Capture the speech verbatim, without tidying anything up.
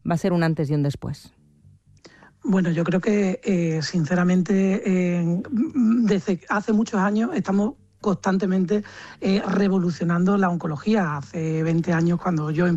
va a ser un antes y un después? Bueno, yo creo que, eh, sinceramente, eh, desde hace muchos años estamos constantemente eh, revolucionando la oncología. Hace veinte años, cuando yo empecé